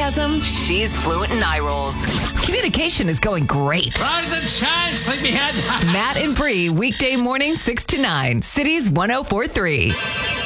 sarcasm, she's fluent in eye rolls. Communication is going great. Rise and shine, sleepyhead. Matt and Bree, weekday morning 6 to 9, Cities 104.3.